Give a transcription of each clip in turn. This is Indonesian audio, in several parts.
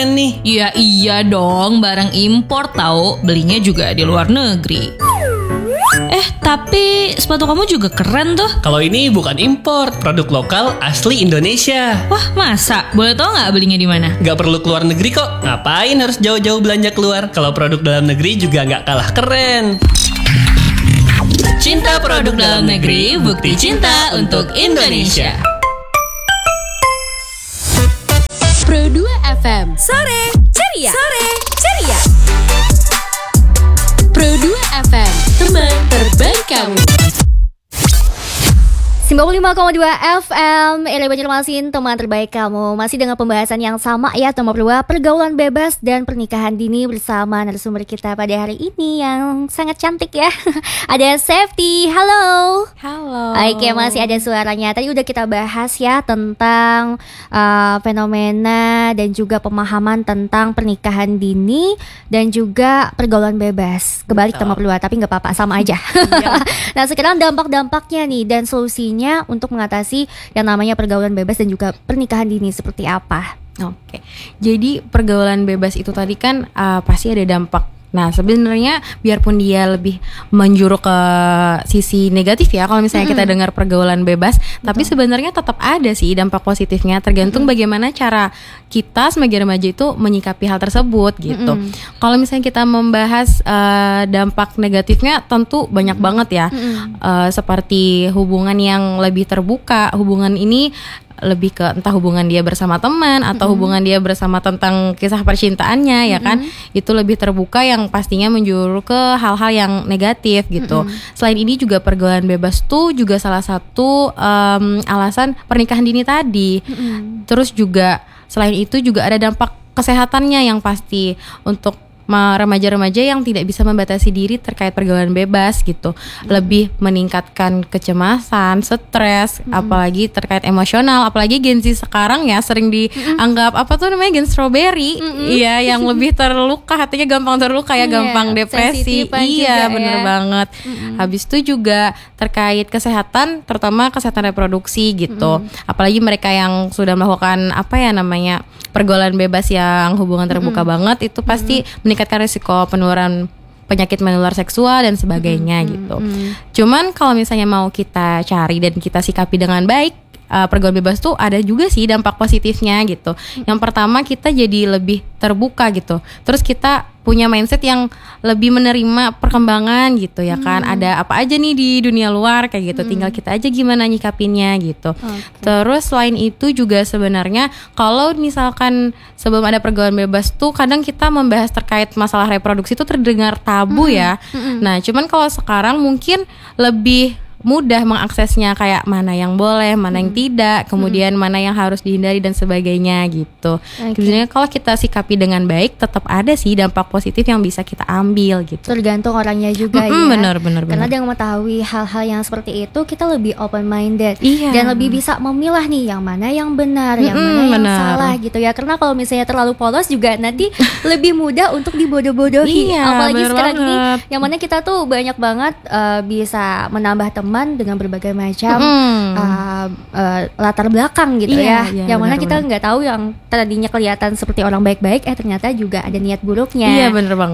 nih. Ya iya dong, barang impor tahu, belinya juga di luar negeri. Tapi sepatu kamu juga keren tuh. Kalau ini bukan impor, produk lokal asli Indonesia. Wah, masa? Boleh tau nggak belinya di mana? Nggak perlu keluar negeri kok. Ngapain harus jauh-jauh belanja keluar? Kalau produk dalam negeri juga nggak kalah keren. Cinta produk dalam negeri, bukti cinta untuk Indonesia. Pro 2 FM Sore Ceria. Sore Ceria. Pro 2 FM, teman terbaik kamu. 95,2 FM, Ele Banjarmasin, teman terbaik kamu. Masih dengan pembahasan yang sama ya, nomor 2, pergaulan bebas dan pernikahan dini bersama narasumber kita pada hari ini yang sangat cantik ya. Ada Safety, halo. Halo. Oke, masih ada suaranya. Tadi udah kita bahas ya tentang fenomena dan juga pemahaman tentang pernikahan dini dan juga pergaulan bebas. Kebalik nomor 2, tapi gak apa-apa, sama aja. Nah, sekarang dampak-dampaknya nih dan solusinya untuk mengatasi yang namanya pergaulan bebas dan juga pernikahan dini seperti apa? Oke. Jadi pergaulan bebas itu tadi kan pasti ada dampak. Nah, sebenarnya biarpun dia lebih menjuru ke sisi negatif ya, kalau misalnya kita dengar pergaulan bebas, tapi sebenarnya tetap ada sih dampak positifnya, tergantung bagaimana cara kita sebagai remaja itu menyikapi hal tersebut gitu. Kalau misalnya kita membahas dampak negatifnya, tentu banyak banget ya, seperti hubungan yang lebih terbuka, hubungan ini lebih ke entah hubungan dia bersama teman atau hubungan dia bersama tentang kisah percintaannya ya kan, itu lebih terbuka yang pastinya menjuru ke hal-hal yang negatif gitu. Selain ini juga pergaulan bebas tuh juga salah satu alasan pernikahan dini tadi. Terus juga selain itu juga ada dampak kesehatannya yang pasti untuk remaja-remaja yang tidak bisa membatasi diri terkait pergaulan bebas gitu, lebih meningkatkan kecemasan, stres, apalagi terkait emosional, apalagi Gen Z sekarang ya sering dianggap apa tuh namanya Gen strawberry, iya yang lebih terluka, hatinya gampang terluka ya, gampang depresi, iya bener banget. Habis itu juga terkait kesehatan, terutama kesehatan reproduksi gitu, apalagi mereka yang sudah melakukan apa ya namanya pergaulan bebas yang hubungan terbuka banget, itu pasti meningkatkan risiko penularan penyakit menular seksual dan sebagainya gitu. Cuman kalau misalnya mau kita cari dan kita sikapi dengan baik, pergaulan bebas tuh ada juga sih dampak positifnya gitu. Yang pertama, kita jadi lebih terbuka gitu. Terus kita punya mindset yang lebih menerima perkembangan gitu ya kan. Ada apa aja nih di dunia luar kayak gitu. Tinggal kita aja gimana nyikapinnya gitu. Terus selain itu juga sebenarnya kalau misalkan sebelum ada pergaulan bebas tuh kadang kita membahas terkait masalah reproduksi itu terdengar tabu ya. Nah, cuman kalau sekarang mungkin lebih mudah mengaksesnya, kayak mana yang boleh, mana yang tidak, kemudian mana yang harus dihindari dan sebagainya gitu. Sebenarnya kalau kita sikapi dengan baik, tetap ada sih dampak positif yang bisa kita ambil gitu. Tergantung orangnya juga ya. Benar. Karena dengan mengetahui hal-hal yang seperti itu, kita lebih open minded dan lebih bisa memilah nih yang mana yang benar, yang mana yang salah gitu ya. Karena kalau misalnya terlalu polos juga nanti lebih mudah untuk dibodoh-bodohi. Apalagi sekarang ini yang mana kita tuh banyak banget bisa menambah teman dengan berbagai macam latar belakang gitu yang mana kita nggak tahu, yang tadinya kelihatan seperti orang baik-baik ternyata juga ada niat buruknya. Iya bener banget.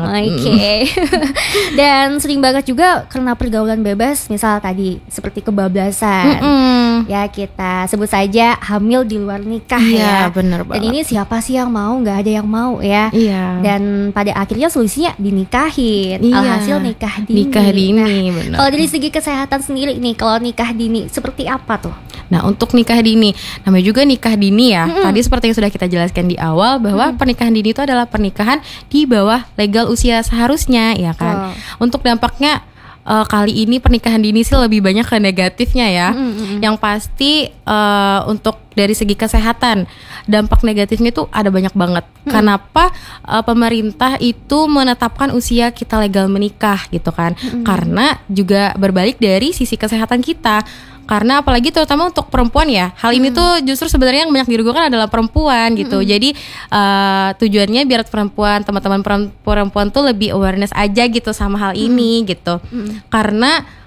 Dan sering banget juga karena pergaulan bebas, misal tadi seperti kebablasan ya, kita sebut saja hamil di luar nikah ya. Bener banget. Dan ini siapa sih yang mau? Nggak ada yang mau ya. Dan pada akhirnya solusinya dinikahin. Alhasil nikah dini. Nah, kalau dari segi kesehatan sendiri nih, kalau nikah dini seperti apa tuh? Nah, untuk nikah dini, namanya juga nikah dini ya. Tadi seperti yang sudah kita jelaskan di awal bahwa pernikahan dini itu adalah pernikahan di bawah legal usia seharusnya ya kan. Untuk dampaknya kali ini pernikahan dini sih lebih banyak ke negatifnya ya. Yang pasti untuk dari segi kesehatan, dampak negatifnya itu ada banyak banget. Kenapa pemerintah itu menetapkan usia kita legal menikah gitu kan? Karena juga berbalik dari sisi kesehatan kita. Karena apalagi terutama untuk perempuan ya, hal ini tuh justru sebenarnya yang banyak dirugikan adalah perempuan gitu. Jadi tujuannya biar teman-teman perempuan tuh lebih awareness aja gitu sama hal ini gitu. Karena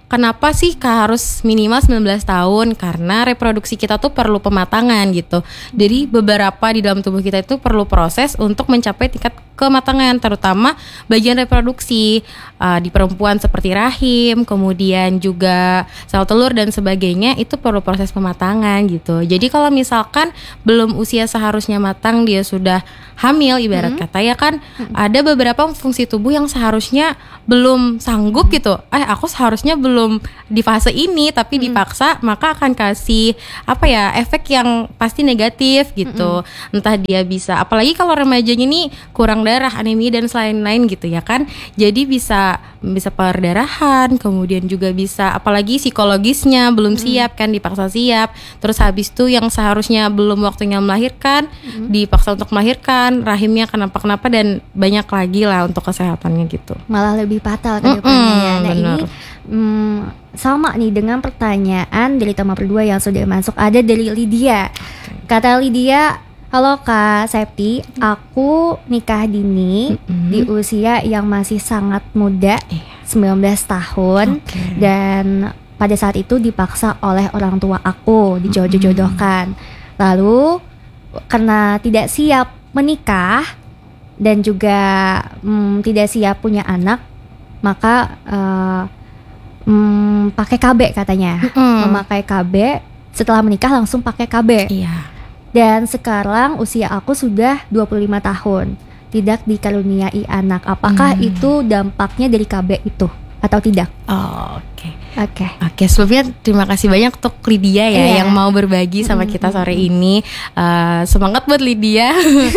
kenapa sih harus minimal 19 tahun? Karena reproduksi kita tuh perlu pematangan gitu. Jadi beberapa di dalam tubuh kita itu perlu proses untuk mencapai tingkat kematangan, terutama bagian reproduksi di perempuan seperti rahim, kemudian juga sel telur dan sebagainya, itu perlu proses pematangan gitu. Jadi kalau misalkan belum usia seharusnya matang, dia sudah hamil ibarat kata ya kan, ada beberapa fungsi tubuh yang seharusnya belum sanggup gitu. Aku seharusnya belum di fase ini tapi dipaksa, maka akan kasih efek yang pasti negatif gitu. Entah dia bisa, apalagi kalau remajanya ini kurang darah, anemia dan lain-lain gitu ya kan. Jadi bisa perdarahan, kemudian juga bisa apalagi psikologisnya belum siap kan, dipaksa siap. Terus habis itu yang seharusnya belum waktunya melahirkan, dipaksa untuk melahirkan, rahimnya kenapa-kenapa dan banyak lagi lah untuk kesehatannya gitu. Malah lebih fatal ke depannya ya. Nah, bener. ini sama nih dengan pertanyaan dari teman berdua yang sudah masuk. Ada dari Lydia. Kata Lydia, halo Kak Septi, aku nikah dini di usia yang masih sangat muda, 19 tahun, dan pada saat itu dipaksa oleh orang tua aku, dijodoh-jodohkan. Lalu karena tidak siap menikah dan juga tidak siap punya anak, maka pakai KB katanya. Memakai KB, setelah menikah langsung pakai KB. Iya. Dan sekarang usia aku sudah 25 tahun, tidak dikaruniai anak. Apakah itu dampaknya dari KB itu atau tidak? Oke, sebelumnya terima kasih banyak untuk Lydia ya, Iya. yang mau berbagi sama kita sore ini. Semangat buat Lydia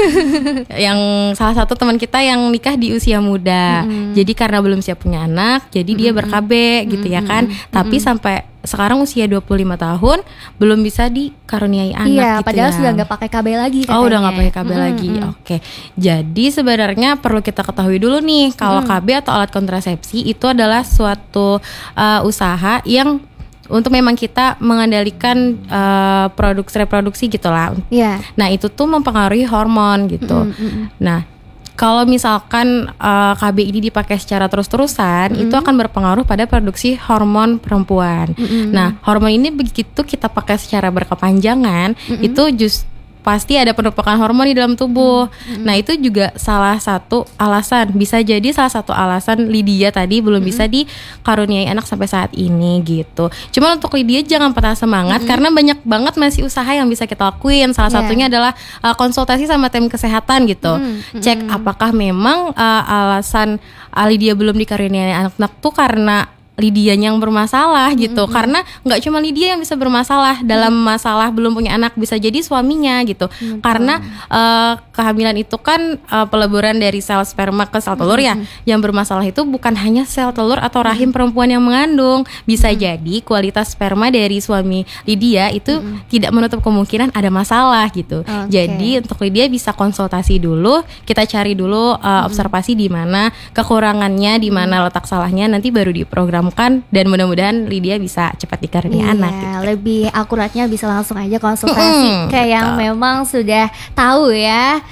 yang salah satu teman kita yang nikah di usia muda. Jadi karena belum siap punya anak, jadi dia ber-KB gitu ya kan. Tapi sampai sekarang usia 25 tahun belum bisa dikaruniai anak Iya, gitu padahal ya. sudah nggak pakai KB lagi katanya. Oh, udah nggak pakai KB lagi. Oke. Jadi sebenarnya perlu kita ketahui dulu nih, kalau KB atau alat kontrasepsi itu adalah suatu usaha yang untuk memang kita mengendalikan reproduksi gitulah. Iya. Nah, itu tuh mempengaruhi hormon gitu. Nah, kalau misalkan KB ini dipakai secara terus-terusan, itu akan berpengaruh pada produksi hormon perempuan. Nah, hormon ini begitu kita pakai secara berkepanjangan, itu pasti ada penumpukan hormon di dalam tubuh. Nah, itu juga salah satu alasan, bisa jadi salah satu alasan Lydia tadi belum bisa dikaruniai anak sampai saat ini gitu. Cuma untuk Lydia jangan patah semangat, karena banyak banget masih usaha yang bisa kita lakuin. Salah satunya adalah konsultasi sama tim kesehatan gitu. Cek apakah memang alasan Lydia belum dikaruniai anak tuh karena Lydianya yang bermasalah gitu. Karena nggak cuma Lydia yang bisa bermasalah dalam masalah belum punya anak, bisa jadi suaminya gitu. Karena kehamilan itu kan peleburan dari sel sperma ke sel telur ya. Yang bermasalah itu bukan hanya sel telur atau rahim perempuan yang mengandung, bisa jadi kualitas sperma dari suami Lydia itu tidak menutup kemungkinan ada masalah gitu. Jadi untuk Lydia bisa konsultasi dulu, kita cari dulu observasi di mana kekurangannya, di mana letak salahnya, nanti baru diprogram dan mudah-mudahan Lydia bisa cepat dikaruniai anak gitu. Lebih akuratnya bisa langsung aja konsultasi kayak yang memang sudah tahu ya.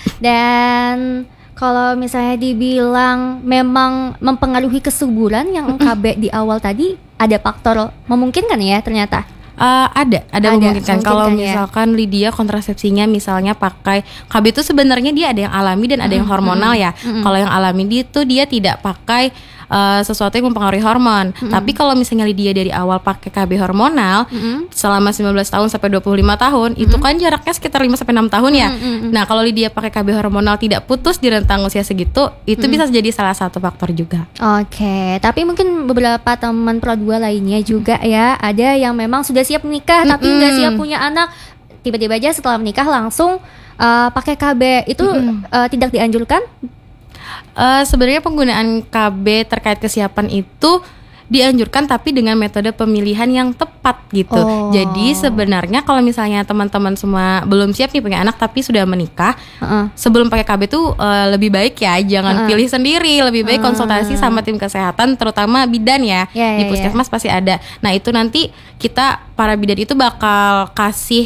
Dan kalau misalnya dibilang memang mempengaruhi kesuburan yang KB di awal tadi, ada faktor memungkinkan ya ternyata. Ada memungkinkan. Kalau ya. misalkan Lydia kontrasepsinya misalnya pakai KB itu sebenarnya dia ada yang alami dan ada yang hormonal ya. Kalau yang alami itu dia tidak pakai sesuatu yang mempengaruhi hormon. Tapi kalau misalnya Lydia dari awal pakai KB hormonal selama 19 tahun sampai 25 tahun, itu kan jaraknya sekitar 5 sampai 6 tahun ya. Nah, kalau Lydia pakai KB hormonal tidak putus di rentang usia segitu, itu bisa jadi salah satu faktor juga. Oke, tapi mungkin beberapa teman Pro 2 lainnya juga ya, ada yang memang sudah siap menikah tapi nggak siap punya anak, tiba-tiba aja setelah menikah langsung pakai KB. Itu tidak dianjurkan? Sebenarnya penggunaan KB terkait kesiapan itu dianjurkan, tapi dengan metode pemilihan yang tepat gitu. Jadi sebenarnya kalau misalnya teman-teman semua belum siap nih punya anak tapi sudah menikah, sebelum pakai KB tuh lebih baik ya jangan pilih sendiri, lebih baik konsultasi sama tim kesehatan, terutama bidan ya. Di puskesmas pasti ada. Nah, itu nanti kita para bidan itu bakal kasih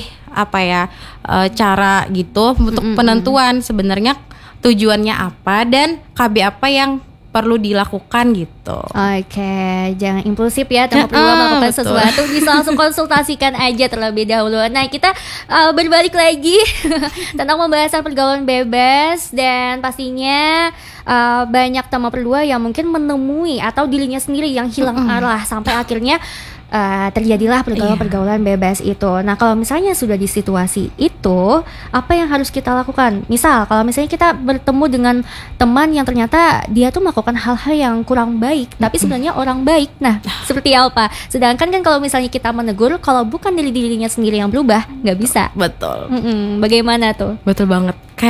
cara gitu untuk penentuan sebenarnya tujuannya apa dan KB apa yang perlu dilakukan gitu. Oke, jangan impulsif ya teman berdua melakukan betul. sesuatu, bisa langsung konsultasikan aja terlebih dahulu. Nah, kita berbalik lagi tentang pembahasan pergaulan bebas, dan pastinya banyak teman berdua yang mungkin menemui atau dirinya sendiri yang hilang arah sampai akhirnya terjadilah pergaulan bebas itu. Nah, kalau misalnya sudah di situasi itu, apa yang harus kita lakukan? Misal, kalau misalnya kita bertemu dengan teman yang ternyata dia tuh melakukan hal-hal yang kurang baik, tapi sebenarnya orang baik. Nah, seperti apa? Sedangkan kan kalau misalnya kita menegur, kalau bukan dari dirinya sendiri yang berubah, nggak bisa. Betul. Bagaimana tuh? Betul banget.